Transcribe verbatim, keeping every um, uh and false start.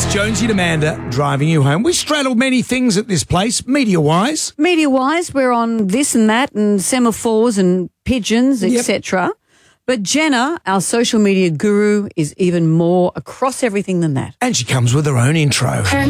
It's Jonesy and Amanda driving you home. We straddle many things at this place, media-wise. Media-wise, we're on this and that and semaphores and pigeons, Yep. et cetera. But Jenna, our social media guru, is even more across everything than that. And she comes with her own intro.